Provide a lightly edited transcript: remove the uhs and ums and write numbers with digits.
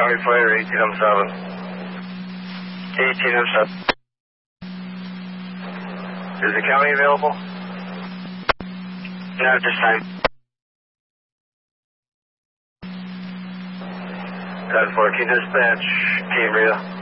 County Fire, 1807. 1807. Is the county available? Not at this time. 1014 dispatch, Cambria.